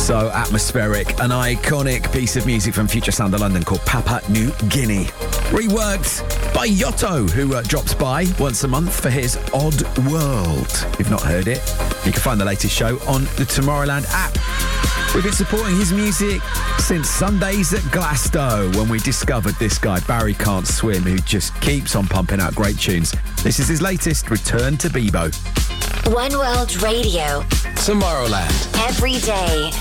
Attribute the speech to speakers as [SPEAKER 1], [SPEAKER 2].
[SPEAKER 1] So atmospheric, an iconic piece of music from Future Sound of London called Papua New Guinea. Reworked by Yotto, who drops by once a month for his Odd World. If you've not heard it, you can find the latest show on the Tomorrowland app. We've been supporting his music since Sundays at Glasto, when we discovered this guy, Barry Can't Swim, who just keeps on pumping out great tunes. This is his latest, Return to Bebo.
[SPEAKER 2] One World Radio.
[SPEAKER 3] Tomorrowland.
[SPEAKER 2] Every day.